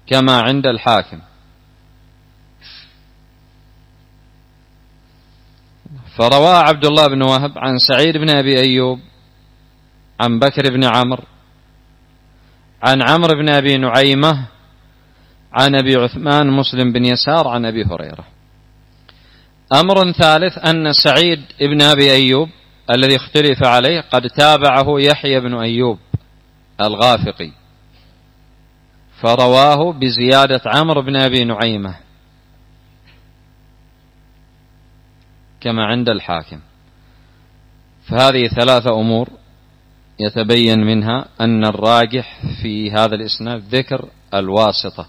كما عند الحاكم. فروى عبد الله بن وهب عن سعيد بن أبي أيوب عن بكر بن عمرو عن عمرو بن أبي نعيمة عن أبي عثمان مسلم بن يسار عن أبي هريرة. أمر ثالث أن سعيد بن أبي أيوب الذي اختلف عليه قد تابعه يحيى بن أيوب الغافقي فرواه بزيادة عمرو بن أبي نعيمة كما عند الحاكم. فهذه ثلاثة أمور يتبين منها أن الراجح في هذا الإسناد ذكر الواسطة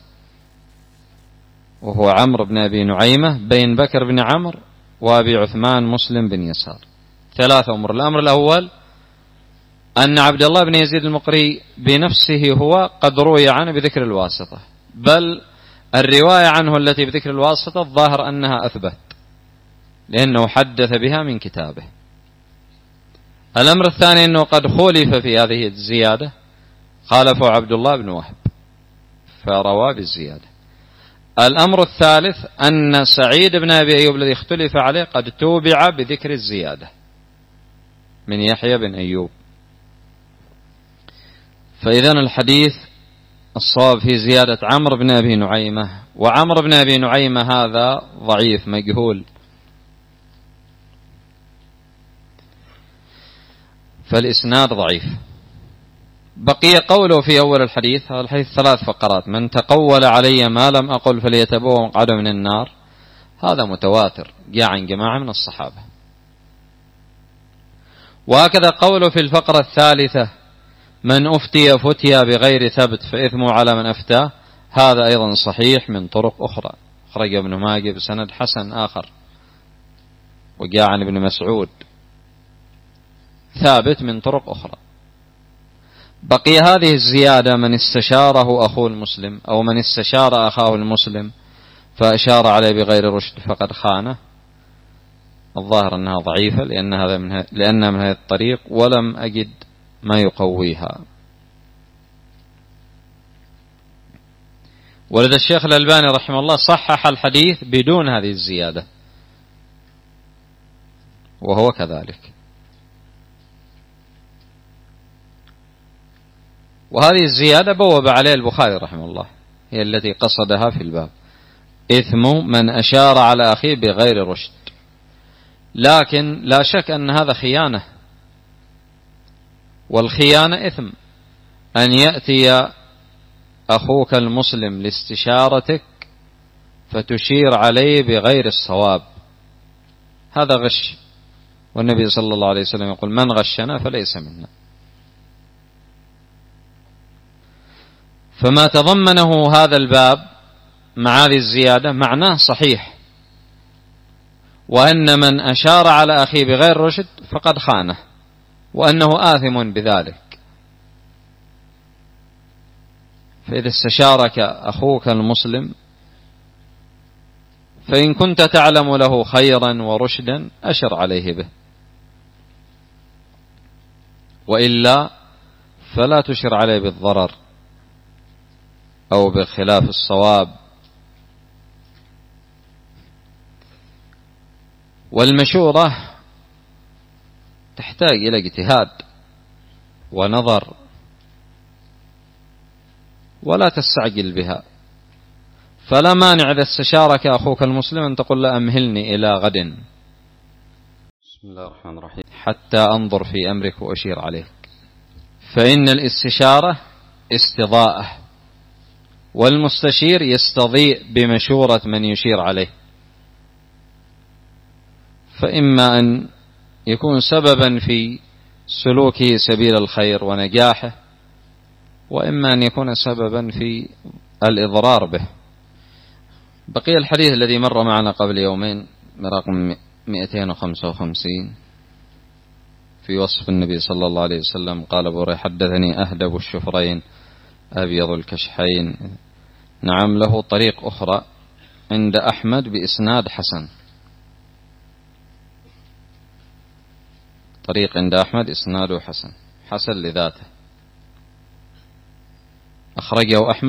وهو عمرو بن أبي نعيمة بين بكر بن عمرو وأبي عثمان مسلم بن يسار. ثلاثة أمور. الأمر الأول أن عبد الله بن يزيد المقري بنفسه هو قد روي عنه بذكر الواسطة، بل الرواية عنه التي بذكر الواسطة الظاهر أنها أثبت لأنه حدث بها من كتابه. الأمر الثاني أنه قد خولف في هذه الزيادة، خالفه عبد الله بن وهب فروى بالزيادة. الأمر الثالث أن سعيد بن أبي أيوب الذي اختلف عليه قد توبع بذكر الزيادة من يحيى بن أيوب. فإذن الحديث الصواب في زيادة عمرو بن أبي نعيمة، وعمرو بن أبي نعيمة هذا ضعيف مجهول، فالإسناد ضعيف. بقي قوله في أول الحديث، هذا الحديث 3 فقرات: من تقول علي ما لم أقل فليتبوأ مقعده من النار. هذا متواتر جاء عن جماعة من الصحابة. وهكذا قوله في الفقرة الثالثة: من أفتي فتيا بغير ثبت فإثمه على من أفتاه. هذا أيضا صحيح من طرق أخرى، أخرج ابن ماجه بسند حسن آخر، وجاء عن ابن مسعود ثابت من طرق أخرى. بقي هذه الزيادة: من استشاره أخوه المسلم أو من استشار أخاه المسلم فأشار عليه بغير رشد فقد خانه. الظاهر أنها ضعيفة لأنها من هذا الطريق، ولم أجد ما يقويها. ولذا الشيخ الألباني رحمه الله صحح الحديث بدون هذه الزيادة، وهو كذلك. وهذه الزيادة بوب عليه البخاري رحمه الله، هي التي قصدها في الباب: إثم من أشار على أخيه بغير رشد. لكن لا شك أن هذا خيانة، والخيانة إثم. أن يأتي أخوك المسلم لاستشارتك فتشير عليه بغير الصواب، هذا غش، والنبي صلى الله عليه وسلم يقول: من غشنا فليس منا. فما تضمنه هذا الباب مع هذه الزيادة معناه صحيح، وأن من أشار على أخيه بغير رشد فقد خانه، وأنه آثم بذلك. فإذا استشارك أخوك المسلم فإن كنت تعلم له خيرا ورشدا أشر عليه به، وإلا فلا تشر عليه بالضرر أو بخلاف الصواب. والمشورة تحتاج إلى اجتهاد ونظر، ولا تستعجل بها. فلا مانع إذا استشارك أخوك المسلم أن تقول له: أمهلني إلى غد، بسم الله الرحمن الرحيم، حتى أنظر في أمرك وأشير عليك. فإن الاستشارة استضاءة، والمستشير يستضيء بمشورة من يشير عليه. فإما أن يكون سببا في سلوكه سبيل الخير ونجاحه، وإما أن يكون سببا في الإضرار به. بقي الحديث الذي مر معنا قبل يومين برقم 255 في وصف النبي صلى الله عليه وسلم. قال أبو هريرة: حدثني أهدب الشفرين أبيض الكشحين. نعم، له طريق أخرى عند أحمد بإسناد حسن، طريق عند أحمد إسناده حسن لذاته، أخرجه أحمد